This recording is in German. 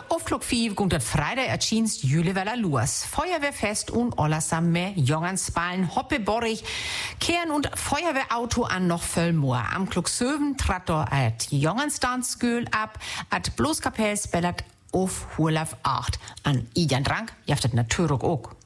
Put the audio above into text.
Auf Klok 5 kommt das Freitag erschien Jüleweller los. Feuerwehrfest und Ollersamme, Jongansballen, Hoppeborrig, Kehren und Feuerwehrauto an noch Völlmoor. Am Klok 7 trat da at Jongansdanskühl ab, at Bloßkapell spellert auf Hurlauf 8. An Ijan Drank jaftet natürlich auch.